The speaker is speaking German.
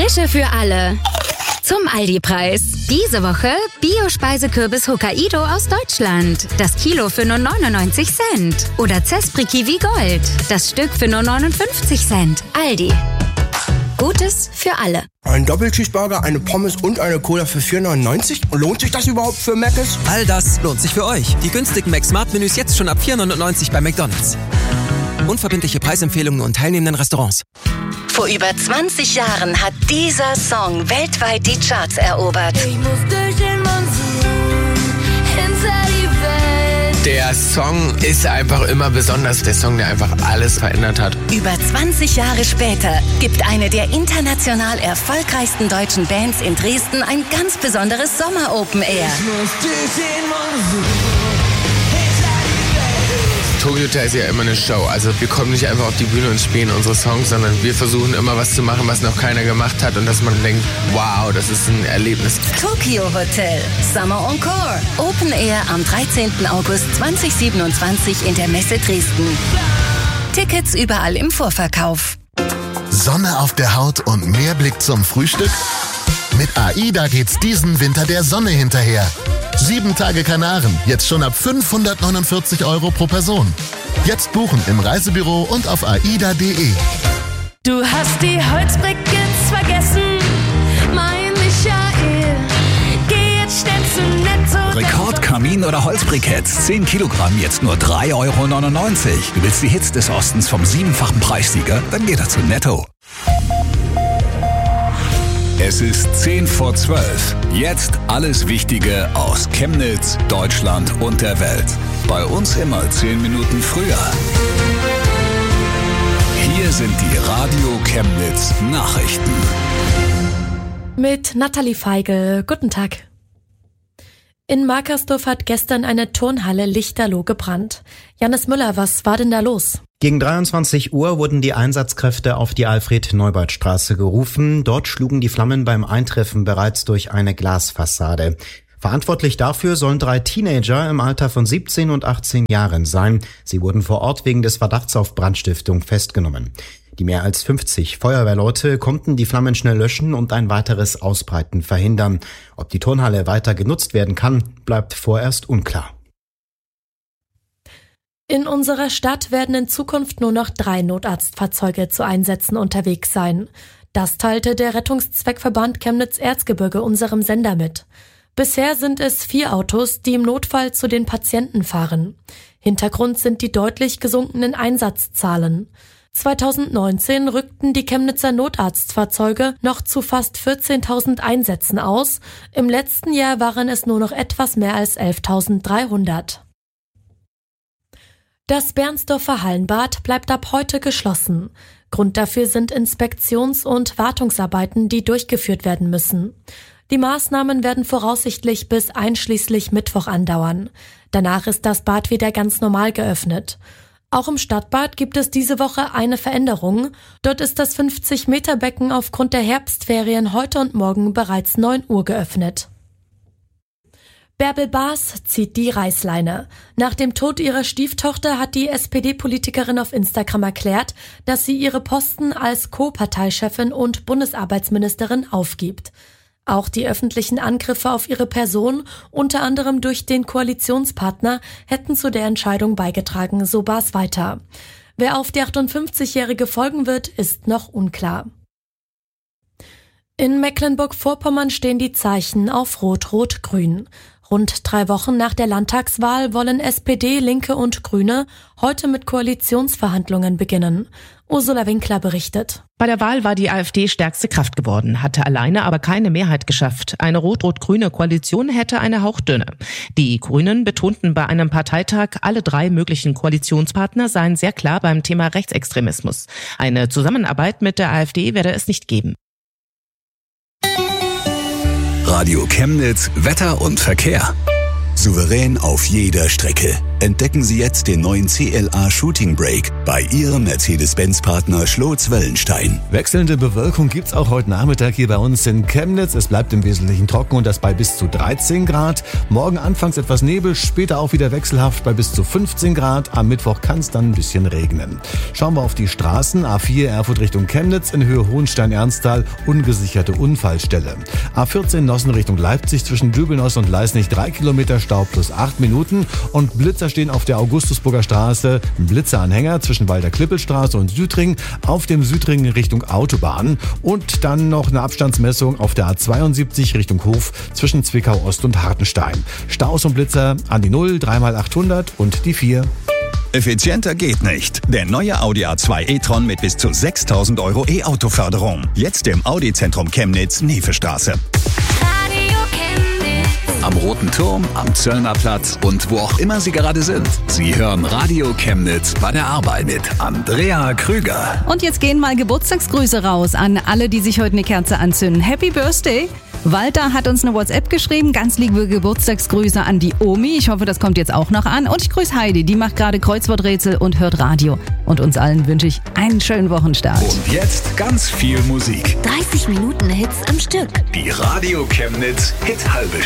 Frische für alle. Zum Aldi-Preis. Diese Woche Bio-Speisekürbis Hokkaido aus Deutschland. Das Kilo für nur 99 Cent. Oder Zespri Kiwi Gold. Das Stück für nur 59 Cent. Aldi. Gutes für alle. Ein Doppelcheeseburger, eine Pommes und eine Cola für 4,99? Lohnt sich das überhaupt für Mc's? All das lohnt sich für euch. Die günstigen Mac-Smart-Menüs jetzt schon ab 4,99 bei McDonald's. Unverbindliche Preisempfehlungen und teilnehmenden Restaurants. Vor über 20 Jahren hat dieser Song weltweit die Charts erobert. Ich muss durch den Monsun hinter die Welt. Der Song ist einfach immer besonders. Der Song, der einfach alles verändert hat. Über 20 Jahre später gibt eine der international erfolgreichsten deutschen Bands in Dresden ein ganz besonderes Sommer-Open Air. Ich muss durch den Monsun. Tokyo Hotel ist ja immer eine Show. Also wir kommen nicht einfach auf die Bühne und spielen unsere Songs, sondern wir versuchen immer was zu machen, was noch keiner gemacht hat und dass man denkt, wow, das ist ein Erlebnis. Tokyo Hotel Summer Encore. Open Air am 13. August 2027 in der Messe Dresden. Tickets überall im Vorverkauf. Sonne auf der Haut und mehr Blick zum Frühstück? Mit AIDA geht's diesen Winter der Sonne hinterher. 7 Tage Kanaren, jetzt schon ab 549 € pro Person. Jetzt buchen im Reisebüro und auf aida.de. Du hast die Holzbriketts vergessen, mein Michael. Geh jetzt schnell zu Netto. Rekordkamin oder Holzbriketts, 10 Kilogramm, jetzt nur 3,99 €. Du willst die Hits des Ostens vom 7-fachen Preissieger? Dann geh doch zu Netto. Es ist 10 vor 12. Jetzt alles Wichtige aus Chemnitz, Deutschland und der Welt. Bei uns immer 10 Minuten früher. Hier sind die Radio Chemnitz Nachrichten. Mit Nathalie Feigl. Guten Tag. In Markersdorf hat gestern eine Turnhalle lichterloh gebrannt. Jannis Müller, was war denn da los? Gegen 23 Uhr wurden die Einsatzkräfte auf die Alfred-Neubert-Straße gerufen. Dort schlugen die Flammen beim Eintreffen bereits durch eine Glasfassade. Verantwortlich dafür sollen 3 Teenager im Alter von 17 und 18 Jahren sein. Sie wurden vor Ort wegen des Verdachts auf Brandstiftung festgenommen. Die mehr als 50 Feuerwehrleute konnten die Flammen schnell löschen und ein weiteres Ausbreiten verhindern. Ob die Turnhalle weiter genutzt werden kann, bleibt vorerst unklar. In unserer Stadt werden in Zukunft nur noch 3 Notarztfahrzeuge zu Einsätzen unterwegs sein. Das teilte der Rettungszweckverband Chemnitz-Erzgebirge unserem Sender mit. Bisher sind es 4 Autos, die im Notfall zu den Patienten fahren. Hintergrund sind die deutlich gesunkenen Einsatzzahlen. 2019 rückten die Chemnitzer Notarztfahrzeuge noch zu fast 14.000 Einsätzen aus. Im letzten Jahr waren es nur noch etwas mehr als 11.300. Das Bernsdorfer Hallenbad bleibt ab heute geschlossen. Grund dafür sind Inspektions- und Wartungsarbeiten, die durchgeführt werden müssen. Die Maßnahmen werden voraussichtlich bis einschließlich Mittwoch andauern. Danach ist das Bad wieder ganz normal geöffnet. Auch im Stadtbad gibt es diese Woche eine Veränderung. Dort ist das 50-Meter-Becken aufgrund der Herbstferien heute und morgen bereits 9 Uhr geöffnet. Bärbel Baas zieht die Reißleine. Nach dem Tod ihrer Stieftochter hat die SPD-Politikerin auf Instagram erklärt, dass sie ihre Posten als Co-Parteichefin und Bundesarbeitsministerin aufgibt. Auch die öffentlichen Angriffe auf ihre Person, unter anderem durch den Koalitionspartner, hätten zu der Entscheidung beigetragen, so Baas weiter. Wer auf die 58-Jährige folgen wird, ist noch unklar. In Mecklenburg-Vorpommern stehen die Zeichen auf Rot-Rot-Grün. Rund 3 Wochen nach der Landtagswahl wollen SPD, Linke und Grüne heute mit Koalitionsverhandlungen beginnen. Ursula Winkler berichtet. Bei der Wahl war die AfD stärkste Kraft geworden, hatte alleine aber keine Mehrheit geschafft. Eine rot-rot-grüne Koalition hätte eine hauchdünne. Die Grünen betonten bei einem Parteitag, alle 3 möglichen Koalitionspartner seien sehr klar beim Thema Rechtsextremismus. Eine Zusammenarbeit mit der AfD werde es nicht geben. Radio Chemnitz, Wetter und Verkehr. Souverän auf jeder Strecke. Entdecken Sie jetzt den neuen CLA Shooting Brake bei Ihrem Mercedes-Benz-Partner Schlotz-Wellenstein. Wechselnde Bewölkung gibt's auch heute Nachmittag hier bei uns in Chemnitz. Es bleibt im Wesentlichen trocken und das bei bis zu 13 Grad. Morgen anfangs etwas Nebel, später auch wieder wechselhaft bei bis zu 15 Grad. Am Mittwoch kann es dann ein bisschen regnen. Schauen wir auf die Straßen. A4 Erfurt Richtung Chemnitz, in Höhe Hohenstein-Ernsthal, ungesicherte Unfallstelle. A14 Nossen Richtung Leipzig, zwischen Dübelnoss und Leisnig 3 Kilometer Stau plus 8 Minuten. Und Blitzer stehen auf der Augustusburger Straße, Blitzeranhänger zwischen Walder-Klippelstraße und Südring, auf dem Südring Richtung Autobahn. Und dann noch eine Abstandsmessung auf der A72 Richtung Hof zwischen Zwickau Ost und Hartenstein. Staus und Blitzer an die 0, 3x800 und die 4. Effizienter geht nicht. Der neue Audi A2 e-tron mit bis zu 6.000 € E-Auto-Förderung. Jetzt im Audi-Zentrum Chemnitz, Nevestraße. Am Roten Turm, am Zöllnerplatz und wo auch immer Sie gerade sind. Sie hören Radio Chemnitz bei der Arbeit mit Andrea Krüger. Und jetzt gehen mal Geburtstagsgrüße raus an alle, die sich heute eine Kerze anzünden. Happy Birthday! Walter hat uns eine WhatsApp geschrieben. Ganz liebe Geburtstagsgrüße an die Omi. Ich hoffe, das kommt jetzt auch noch an. Und ich grüße Heidi. Die macht gerade Kreuzworträtsel und hört Radio. Und uns allen wünsche ich einen schönen Wochenstart. Und jetzt ganz viel Musik. 30 Minuten Hits am Stück. Die Radio Chemnitz Hit-Halbe